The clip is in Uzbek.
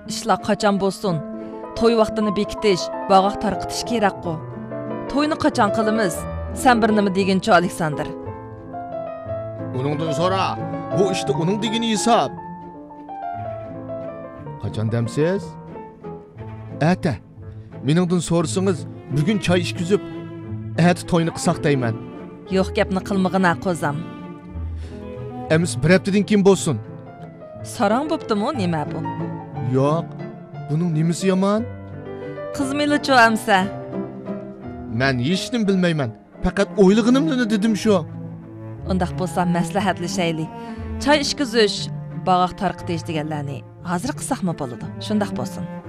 ishlar qachon bo'lsin? To'y vaqtini bekitish, bog'oq tarqitish kerak-ku. To'yni qachon qilamiz? Sen bir nima deginchi, Aleksandr? Uningdan so'ra. Bu işte uning degini hisob. Qachon demsiz? Ata. Meningdan so'rasangiz, bugun choy ishkizib, ati to'yni qilsaq deyman. Yo'q gapni qilmag'ina qo'zam. Emis bir haftadan keyin bo'lsin. Sarang bo'ptimi, nima bu? Yo'q. Buning nimasi yomon? Qizmilichu amsa. Men hech nim bilmayman. Faqat o'ylig'inimni dedim shu. Undaq bo'lsa maslahatlashaylik. Choy ishkizish, bog'oq tarqitish deganlarni hozir qilsaqmi bo'ladi? Shundaq bo'lsin.